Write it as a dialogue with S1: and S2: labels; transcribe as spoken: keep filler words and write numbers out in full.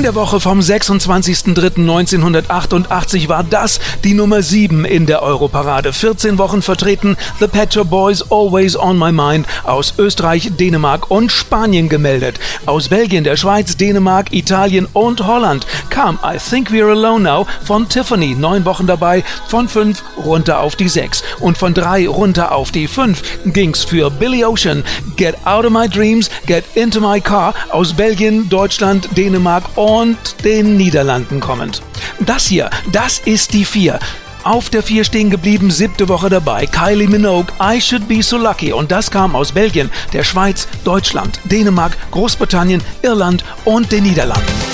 S1: der Woche vom sechsundzwanzigsten dritten neunzehnhundertachtundachtzig war das die Nummer sieben in der Europarade. vierzehn Wochen vertreten The Pet Shop Boys, Always on My Mind, aus Österreich, Dänemark und Spanien gemeldet. Aus Belgien, der Schweiz, Dänemark, Italien und Holland kam I Think We're Alone Now von Tiffany. Neun Wochen dabei, von fünf runter auf die sechs. Und von drei runter auf die fünf ging's für Billy Ocean. Get Out of My Dreams, Get Into My Car, aus Belgien, Deutschland, Dänemark und den Niederlanden kommend. Das hier, das ist die vier. Auf der vier stehen geblieben, siebte Woche dabei, Kylie Minogue, I Should Be So Lucky. Und das kam aus Belgien, der Schweiz, Deutschland, Dänemark, Großbritannien, Irland und den Niederlanden.